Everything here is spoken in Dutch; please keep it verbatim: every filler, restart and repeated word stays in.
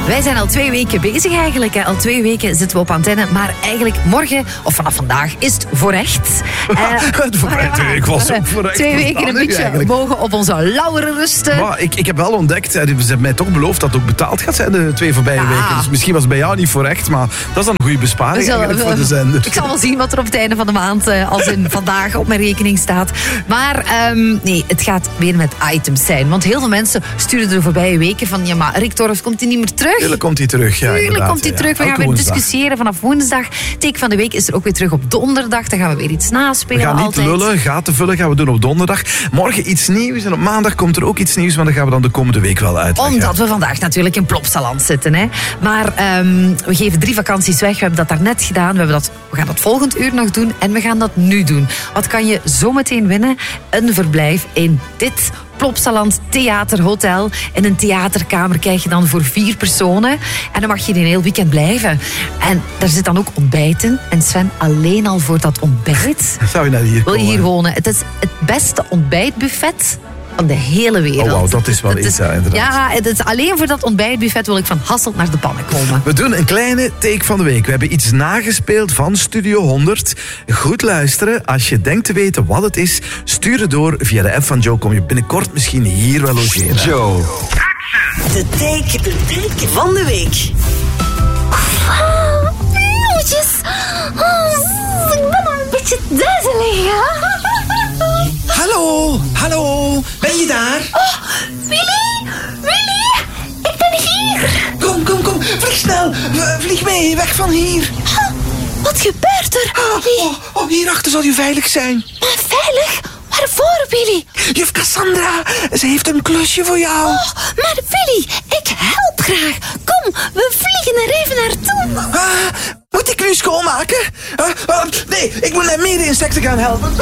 Wij zijn al twee weken bezig eigenlijk. Hè. Al twee weken zitten we op antenne. Maar eigenlijk morgen, of vanaf vandaag, is het voor echt. Uh, voor echt, ja, ik was ook voor echt. Twee weken een beetje eigenlijk. Mogen op onze lauweren rusten. Maar ik, ik heb wel ontdekt, ze hebben mij toch beloofd dat het ook betaald gaat zijn de twee voorbije ja. weken. Dus misschien was het bij jou niet voor echt, maar dat is dan een goede besparing zullen, eigenlijk voor de zender. Ik zal wel zien wat er op het einde van de maand, uh, als in vandaag, op mijn rekening staat. Maar um, nee, het gaat weer met items zijn. Want heel veel mensen sturen de voorbije weken van, ja maar Rick Torfs, komt hij niet meer terug? Tuurlijk komt hij terug, ja. Tuurlijk komt hij ja, terug. We ja. gaan weer woensdag. discussiëren vanaf woensdag. Take van de week is er ook weer terug op donderdag. Dan gaan we weer iets naspelen. We gaan niet altijd. lullen, gaten vullen gaan we doen op donderdag. Morgen iets nieuws en op maandag komt er ook iets nieuws, maar dat gaan we dan de komende week wel uitleggen. Omdat we vandaag natuurlijk in Plopsaland zitten. Hè. Maar um, we geven drie vakanties weg. We hebben dat daarnet gedaan. We, hebben dat, we gaan dat volgend uur nog doen en we gaan dat nu doen. Wat kan je zometeen winnen? Een verblijf in dit Plopsaland Theaterhotel. In een theaterkamer krijg je dan voor vier personen. En dan mag je een heel weekend blijven. En daar zit dan ook ontbijt in. En Sven, alleen al voor dat ontbijt zou je naar hier wil komen? je hier wonen. Het is het beste ontbijtbuffet van de hele wereld. Oh, wow, dat is wel het iets, is, ja, inderdaad. Ja, het is alleen voor dat ontbijtbuffet wil ik van Hasselt naar de pannen komen. We doen een kleine take van de week. We hebben iets nagespeeld van Studio honderd. Goed luisteren. Als je denkt te weten wat het is, stuur het door. Via de app van Joe kom je binnenkort misschien hier wel logeren. Joe. De take, de take van de week. Nieuwtjes. Oh, ik ben nog een beetje duizelig. Hallo, hallo, ben je daar? Oh, Willy, Willy, ik ben hier. Kom, kom, kom, vlieg snel, V- vlieg mee, weg van hier. Oh, wat gebeurt er? Oh, oh, oh, hierachter zal je veilig zijn. Maar veilig? Waarvoor, Willy? Juf Cassandra, ze heeft een klusje voor jou. Oh, maar Willy, ik help graag. Kom, we vliegen er even naartoe. Ah, moet ik nu schoonmaken? Uh, uh, nee, ik moet naar medeinsecten gaan helpen.